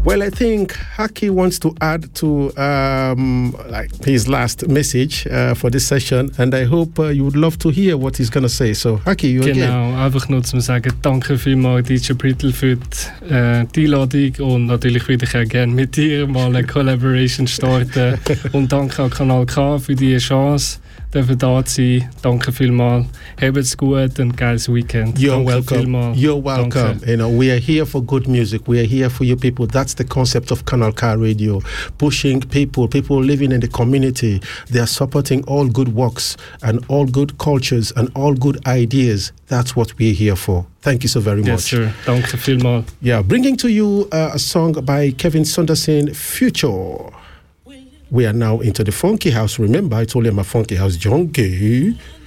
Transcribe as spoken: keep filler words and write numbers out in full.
Well, I think Haki wants to add to um, like his last message uh, for this session, and I hope uh, you would love to hear what he's going to say. So, Haki, you again. Genau, einfach nur zum sagen, danke vielmals D J Brittle für die, äh, die Einladung und natürlich würde ich auch gerne mit dir mal eine Collaboration starten und danke an Kanal K für die Chance. Dürfen da sein. Danke vielmals. Habt's gut und geiles Weekend. You're Danke welcome. Vielmals. You're welcome. Danke. You know, we are here for good music. We are here for you people. That's the concept of Kanal K Radio. Pushing people, people living in the community. They are supporting all good works and all good cultures and all good ideas. That's what we're here for. Thank you so very yes, much. Yes, sir. Danke vielmals. Yeah, bringing to you uh, a song by Kevin Saunderson, Future. We are now into the funky house. Remember, I told you I'm a funky house junkie.